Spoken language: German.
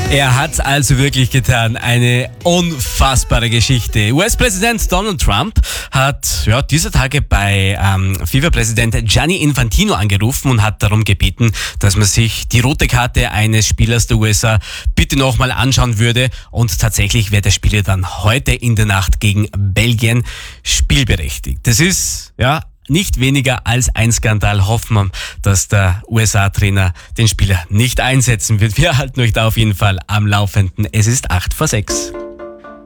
Er hat also wirklich getan. Eine unfassbare Geschichte. US-Präsident Donald Trump hat dieser Tage bei FIFA-Präsident Gianni Infantino angerufen und hat darum gebeten, dass man sich die rote Karte eines Spielers der USA bitte nochmal anschauen würde. Und tatsächlich wird der Spieler dann heute in der Nacht gegen Belgien spielberechtigt. Das ist nicht weniger als ein Skandal. Hoffen wir, dass der USA-Trainer den Spieler nicht einsetzen wird. Wir halten euch da auf jeden Fall am Laufenden. Es ist 5:08.